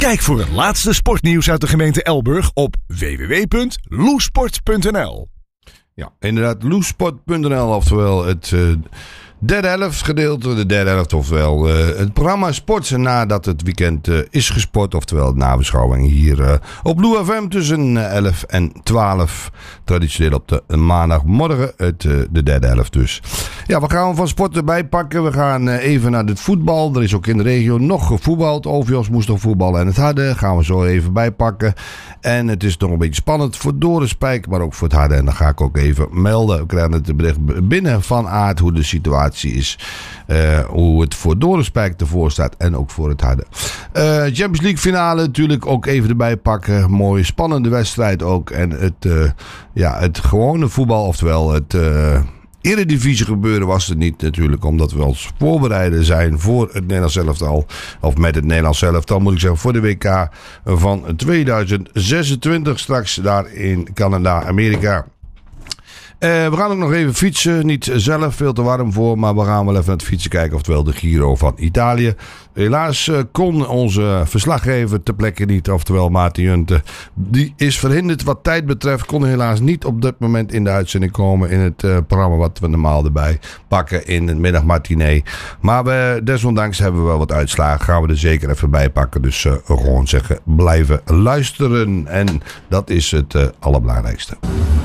Kijk voor het laatste sportnieuws uit de gemeente Elburg op www.loesport.nl. Ja, inderdaad, loesport.nl, oftewel het derde helft gedeelte. De derde helft, oftewel het programma Sport nadat het weekend is gesport. Oftewel de nabeschouwing hier op Lou FM tussen 11 en 12. Traditioneel op de maandagmorgen, de derde helft dus. Ja, we gaan van sport erbij pakken. We gaan even naar het voetbal. Er is ook in de regio nog gevoetbald. OVJOS moest nog voetballen en het Harde. Gaan we zo even bijpakken. En het is nog een beetje spannend voor Dorenspijk, maar ook voor het Harde. En dan ga ik ook even melden. We krijgen het bericht binnen van Aard hoe de situatie is. Hoe het voor Dorenspijk ervoor staat en ook voor het Harde. Champions League finale natuurlijk ook even erbij pakken. Mooie spannende wedstrijd ook. En het gewone voetbal, oftewel het Eredivisie gebeuren was het niet natuurlijk, omdat we ons voorbereiden zijn voor het Nederlands elftal. Of met het Nederlands elftal moet ik zeggen, voor de WK van 2026 straks daar in Canada, Amerika. We gaan ook nog even fietsen. Niet zelf, veel te warm voor. Maar we gaan wel even naar het fietsen kijken. Oftewel de Giro van Italië. Helaas kon onze verslaggever ter plekke niet. Oftewel Maarten Junte. Die is verhinderd wat tijd betreft. Kon helaas niet op dat moment in de uitzending komen. In het programma wat we normaal erbij pakken. In het middagmatinee. Maar desondanks hebben we wel wat uitslagen. Gaan we er zeker even bij pakken. Dus gewoon zeggen, blijven luisteren. En dat is het allerbelangrijkste.